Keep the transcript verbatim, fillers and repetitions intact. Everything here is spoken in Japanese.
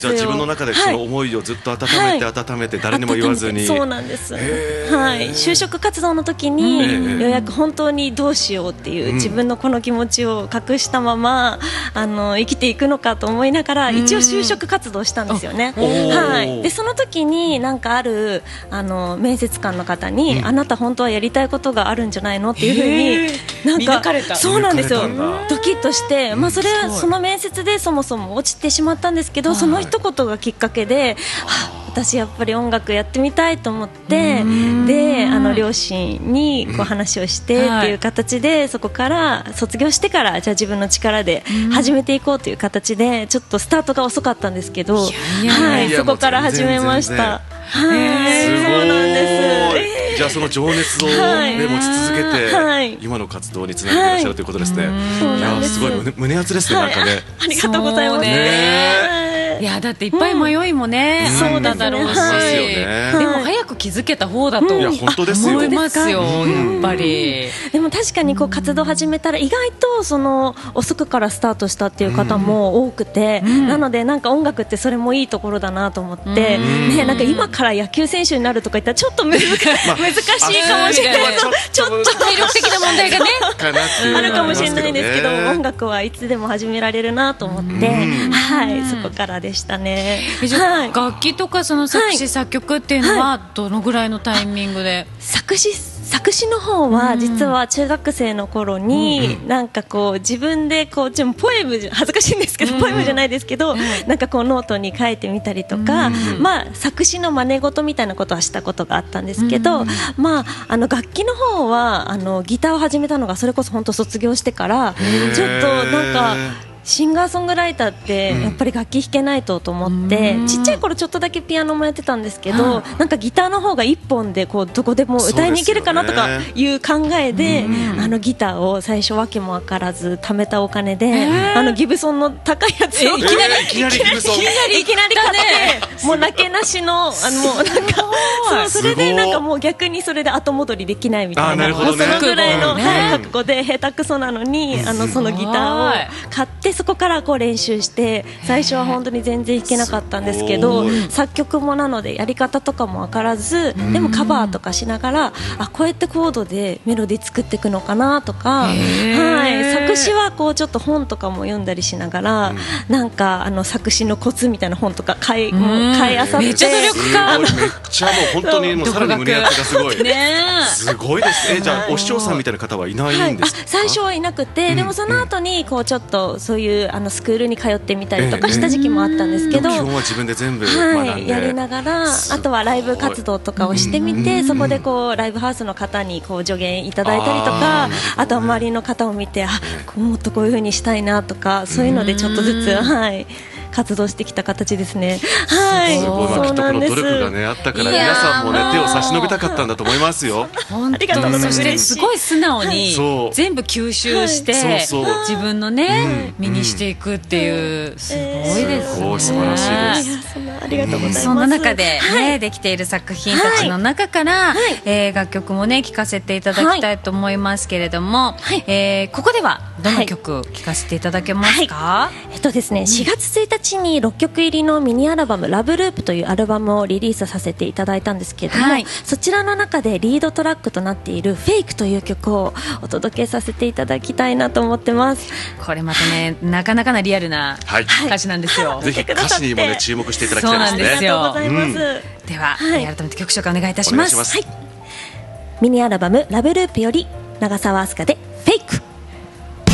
じゃあ自分の中でその思いをずっと温めて温めて誰にも言わずに、 そうなんです、はい、就職活動の時にようやく本当にどうしようっていう、うん、自分のこの気持ちを隠したままあの生きていくのかと思いながら一応就職活動したんですよね、はい、でその時になんかあるあの面接官の方に、うん、あなた本当はやりたいことがあるんじゃないのっていうふうになんかそうなんですよ、ドキッとして、まあ、それはその面接でそもそも落ちてしまったんですけど、その一言がきっかけで、は私やっぱり音楽やってみたいと思って、であの両親にこう話をしてっていう形で、はい、そこから卒業してからじゃあ自分の力で始めていこうという形で、ちょっとスタートが遅かったんですけど、はい、そこから始めました。はい、 すごい。 そうなんです。 じゃあその情熱を、ね、はい、持ち続けて、はい、今の活動につなげていらっしゃるということですね。 はい、いやすごい 胸, 胸熱ですね、はい、なんかね。 ありがとうございますね。 いやだっていっぱい迷いもね、うん、あっただろうし、 そうですよね。 でも早く気づけた方だと思いますよ、やっぱり。 でも確かにこう活動始めたら意外とその遅くからスタートしたっていう方も多くて、うん、なのでなんか音楽ってそれもいいところだなと思って、うんね、なんか今から野球選手になるとか言ったらちょっと難しいかもしれない、ちょっと体力的な問題がねあるかもしれないんですけど、音楽はいつでも始められるなと思って、はい、そこからでしたね。 はい、楽器とかその作詞作曲っていうのはどのぐらいのタイミングで？ 作詞作詞の方は実は中学生の頃になんかこう自分でこうちょっとポエム恥ずかしいんですけど、ポエムじゃないですけど、なんかこうノートに書いてみたりとか、まあ作詞の真似事みたいなことはしたことがあったんですけど、まああの楽器の方はあのギターを始めたのがそれこそ本当卒業してから、ちょっとなんかシンガーソングライターってやっぱり楽器弾けないとと思って、うん、ちっちゃい頃ちょっとだけピアノもやってたんですけど、うん、なんかギターの方が一本でこうどこでも歌いに行けるかなとかいう考えで、うん、あのギターを最初わけも分からず貯めたお金で、えー、あのギブソンの高いやつをいきなり、 えー、いきなりギブソンいきなり買ってもうなけなしのあのもうなんかそうそれでなんかもう逆にそれで後戻りできないみたいな、 な、ね、 そのぐらいの、うんはい、覚悟で下手くそなのに、うん、あのそのギターを買ってそこからこう練習して、最初は本当に全然弾けなかったんですけど、作曲もなのでやり方とかも分からず、でもカバーとかしながら、あこうやってコードでメロディー作っていくのかなとか、はい、作詞はこうちょっと本とかも読んだりしながら、なんかあの作詞のコツみたいな本とか買いもう買いあさって、 めっちゃ努力家、 めっちゃもう本当にもうさらに胸熱がすごいすごいですね。じゃあお師匠さんみたいな方はいないんですか？はい、 最初はいなくて、でもその後にこうちょっとそういうあのスクールに通ってみたりとかした時期もあったんですけど、 基本は自分で全部学んで、はい、 やりながら、あとはライブ活動とかをしてみて、そこでこうライブハウスの方にこう助言いただいたりとか、 あ,、ね、あとは周りの方を見て、あもっとこういう風にしたいなとか、そういうのでちょっとずつ、はい活動してきた形ですね。はい、 すごい、まあ、きっとこの努力が、ね、あったから皆さんも、ね、手を差し伸べたかったんだと思いますよ。 ありがとうございます。 そしてすごい素直に全部吸収して、はい、そうそう自分のね、うん、身にしていくっていう、うん、すごいですね。 素晴らしいです。 ありがとうございます。 そんな中で、ねはい、できている作品たちの中から、はいえー、楽曲もね聴かせていただきたいと思いますけれども、はいえー、ここではどの曲聴かせていただけますか？ はいはい、えっとですね、しがつついたちにろっきょく入りのミニアルバムラブループというアルバムをリリースさせていただいたんですけれども、はい、そちらの中でリードトラックとなっているフェイクという曲をお届けさせていただきたいなと思ってます。 これまたねなかなかなリアルな歌詞なんですよ、 はい、ぜひ歌詞にも、ね、注目していただきたいですね。 そうなんですよ。 ありがとうございます、うん、 では、はい、改めて曲紹介お願いいたします。 はい、ミニアルバムラブループより長澤明日香で